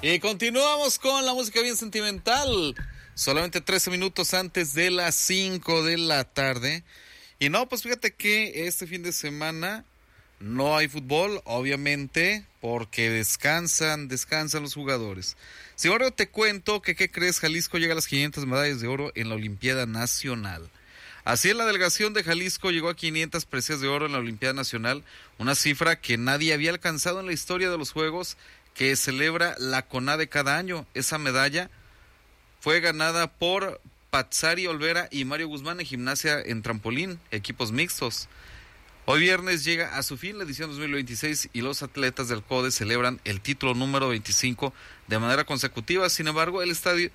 Y continuamos con la música bien sentimental. Solamente 13 minutos antes de las 5 de la tarde. Y no, pues fíjate que este fin de semana no hay fútbol, obviamente, porque descansan los jugadores. Sin embargo, te cuento que, ¿qué crees? Jalisco llega a las 500 medallas de oro en la Olimpiada Nacional. Así es, la delegación de Jalisco llegó a 500 preseas de oro en la Olimpiada Nacional, una cifra que nadie había alcanzado en la historia de los Juegos que celebra la CONADE cada año. Esa medalla fue ganada por Patsari Olvera y Mario Guzmán en gimnasia en trampolín, equipos mixtos. Hoy viernes llega a su fin la edición 2026 y los atletas del CODE celebran el título número 25 de manera consecutiva. Sin embargo, el estado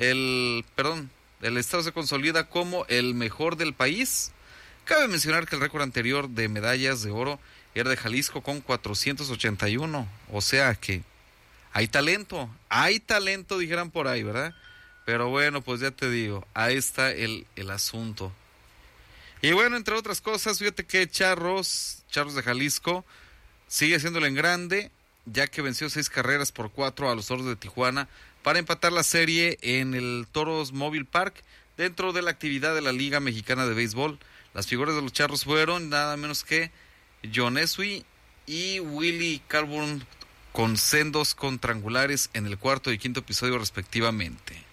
se consolida como el mejor del país. Cabe mencionar que el récord anterior de medallas de oro era de Jalisco con 481. O sea que hay talento, dijeran por ahí, ¿verdad? Pero bueno, pues ya te digo, ahí está el asunto. Y bueno, entre otras cosas, fíjate que Charros de Jalisco sigue haciéndolo en grande, ya que venció 6-4 a los Toros de Tijuana para empatar la serie en el Toros Mobile Park dentro de la actividad de la Liga Mexicana de Béisbol. Las figuras de los Charros fueron nada menos que John Esui y Willy Calburn con sendos cuadrangulares en el cuarto y quinto episodio respectivamente.